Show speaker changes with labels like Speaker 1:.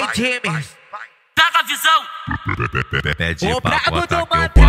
Speaker 1: time.
Speaker 2: Pega a visão.
Speaker 3: Pede
Speaker 1: O
Speaker 3: pra
Speaker 1: brabo
Speaker 3: bota
Speaker 1: do
Speaker 3: que eu
Speaker 1: Mandrake.